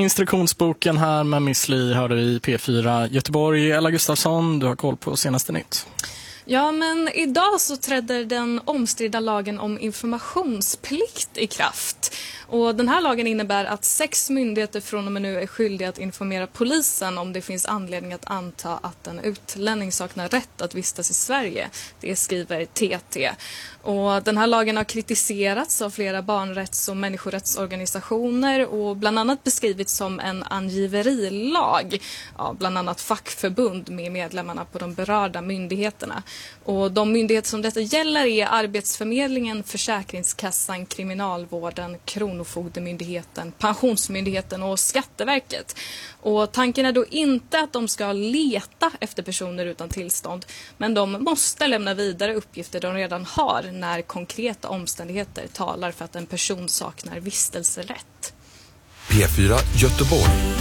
instruktionsboken här med Miss Li hörde vi i P4 Göteborg. Ella Gustafsson, du har koll på senaste nytt. Ja, men idag så trädde den omstridda lagen om informationsplikt i kraft. Och den här lagen innebär att 6 myndigheter från och med nu är skyldiga att informera polisen om det finns anledning att anta att en utlänning saknar rätt att vistas i Sverige. Det skriver TT. Och den här lagen har kritiserats av flera barnrätts- och människorättsorganisationer och bland annat beskrivits som en angiverilag. Ja, bland annat fackförbund med medlemmarna på de berörda myndigheterna. Och de myndigheter som detta gäller är Arbetsförmedlingen, Försäkringskassan, Kriminalvården, Kronofogdemyndigheten, Pensionsmyndigheten och Skatteverket. Och tanken är då inte att de ska leta efter personer utan tillstånd, men de måste lämna vidare uppgifter de redan har när konkreta omständigheter talar för att en person saknar vistelserätt. P4 Göteborg.